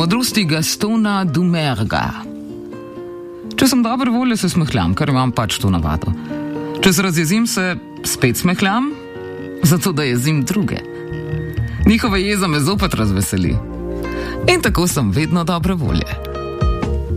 Modrosti Gastona Dumerga. Če sem dobre volje, se smehljam, ker imam pač to navado. Če se razjezim, se spet smehljam, zato da jezim druge. Njihova jeza me zopet razveseli. In tako sem vedno dobre volje.